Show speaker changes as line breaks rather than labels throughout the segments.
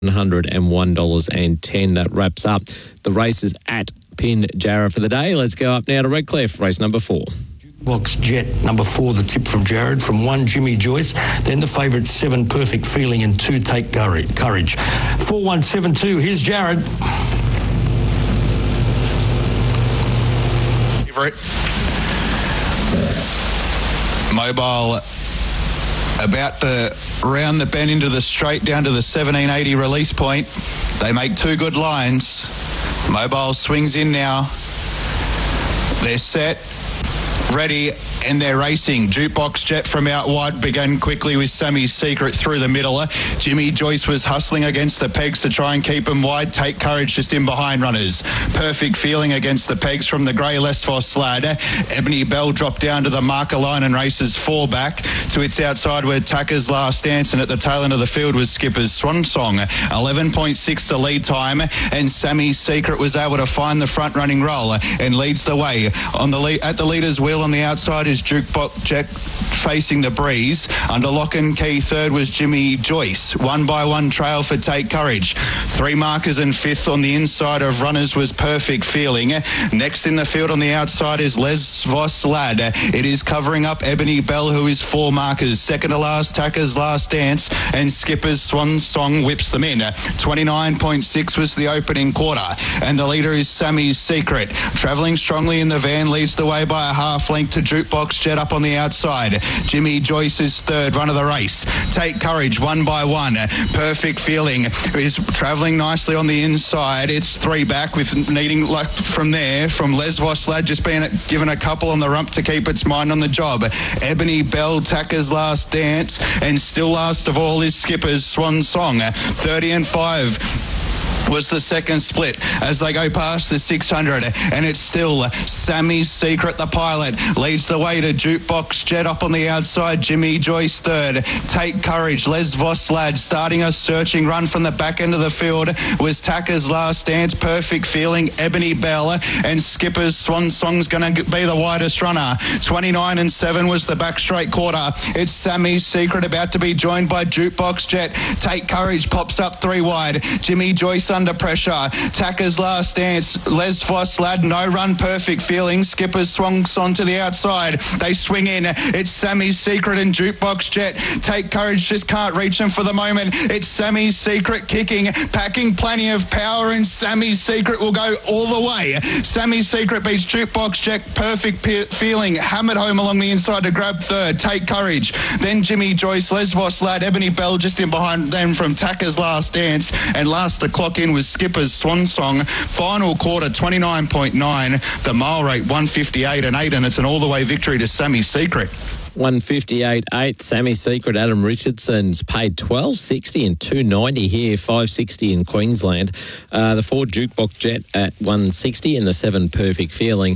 $101.10. That wraps up the races at Pinjarra for the day. Let's go up now to Redcliffe, race number 4.
Box Jet, number 4, the tip from Jared. From 1, Jimmy Joyce. Then the favourite 7, Perfect Feeling, and 2, Take Courage. 4172, here's Jared.
Favourite. Mobile about to round the bend into the straight down to the 1780 release point. They make 2 good lines. Mobile swings in now. They're set, ready, and they're racing. Jukebox Jet from out wide began quickly with Sammy's Secret through the middle. Jimmy Joyce was hustling against the pegs to try and keep them wide. Take Courage just in behind runners. Perfect Feeling against the pegs from the grey Lesvos lad. Ebony Bell dropped down to the marker line and races 4 back to its outside where Tucker's Last Dance, and at the tail end of the field was Skipper's Swan Song. 11.6 the lead time, and Sammy's Secret was able to find the front running roll and leads the way. On the at the leader's wheel on the outside is Jukebox Jet facing the breeze. Under lock and key, third was Jimmy Joyce. 1 by 1 trail for Take Courage. 3 markers, and fifth on the inside of runners was Perfect Feeling. Next in the field on the outside is Lesvos Lad. It is covering up Ebony Bell, who is 4 markers. Second to last, Tucker's Last Dance, and Skipper's Swan Song whips them in. 29.6 was the opening quarter, and the leader is Sammy's Secret. Travelling strongly in the van, leads the way by a half length to Jukebox Jet up on the outside. Jimmy Joyce is third, run of the race. Take Courage 1 by 1. Perfect Feeling is travelling nicely on the inside. It's 3 back with needing luck from there from Lesvos Lad, just being given a couple on the rump to keep its mind on the job. Ebony Bell, Tucker's Last Dance, and still last of all is Skipper's Swan Song. 30 and 5 was the second split as they go past the 600, and it's still Sammy's Secret, the pilot, leads the way to Jukebox Jet up on the outside. Jimmy Joyce third. Take Courage, Lesvos Lad starting a searching run from the back end of the field was Tucker's Last Dance, Perfect Feeling, Ebony Bell, and Skipper's Swan Song's going to be the widest runner. 29 and 7 was the back straight quarter. It's Sammy's Secret about to be joined by Jukebox Jet. Take Courage pops up 3 wide. Jimmy Joyce under pressure. Tucker's Last Dance, Lesvos Lad, no run, Perfect Feeling. Skipper's Swan Song to the outside. They swing in. It's Sammy's Secret and Jukebox Jet. Take Courage just can't reach them for the moment. It's Sammy's Secret kicking, packing plenty of power, and Sammy's Secret will go all the way. Sammy's Secret beats Jukebox Jet. Perfect Feeling hammered home along the inside to grab third. Take Courage. Then Jimmy Joyce, Lesvos Lad, Ebony Bell just in behind them from Tucker's Last Dance, and last to clock in was Skipper's Swan Song. Final quarter 29.9, the mile rate 158 and 8, and it's an all-the-way victory to Sammy's Secret.
158.8. Sammy's Secret, Adam Richardson's paid $12.60 and $2.90 here, $5.60 in Queensland. The 4 Jukebox Jet at $1.60 and the 7 Perfect Feeling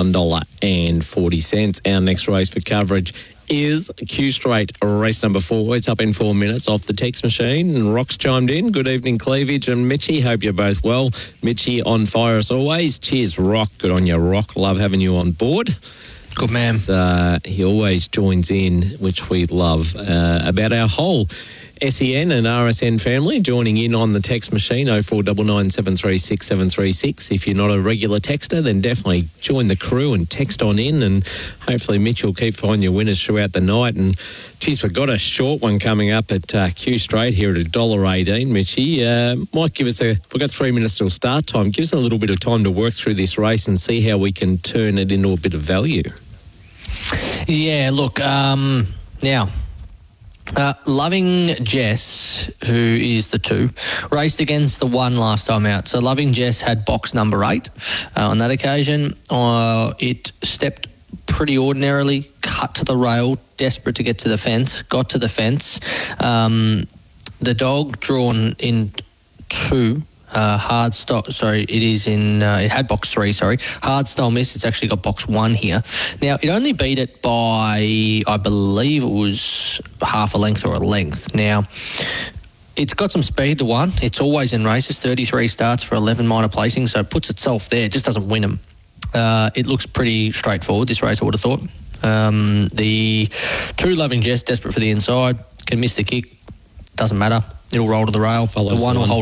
$1.40. Our next race for coverage is Q Straight, race number 4. It's up in 4 minutes off the text machine, and Rock's chimed in. Good evening, Cleavage and Mitchie. Hope you're both well. Mitchie on fire as always. Cheers, Rock. Good on you, Rock. Love having you on board.
Good man.
He always joins in, which we love, about our whole SEN and RSN family joining in on the text machine 0499 736 736. If you're not a regular texter, then definitely join the crew and text on in, and hopefully Mitch will keep finding your winners throughout the night. And geez, we've got a short one coming up at Q Straight here at $1.18. Mitchie, might give us we've got 3 minutes till start time. Give us a little bit of time to work through this race and see how we can turn it into a bit of value.
Yeah, look, now, Loving Jess, who is the 2, raced against the 1 last time out. So Loving Jess had box number 8 on that occasion. It stepped pretty ordinarily, cut to the rail, desperate to get to the fence, got to the fence. The dog drawn in 2. Hard style, sorry, it is in, it had box 3, sorry. Hard style miss, it's actually got box 1 here. Now, it only beat it by, I believe it was half a length or a length. Now, it's got some speed, the 1. It's always in races, 33 starts for 11 minor placings, so it puts itself there. It just doesn't win them. It looks pretty straightforward, this race, I would have thought. The 2 Loving Jess, desperate for the inside, can miss the kick. Doesn't matter. It'll roll to the rail.
Follows
the one
the
will
one.
hold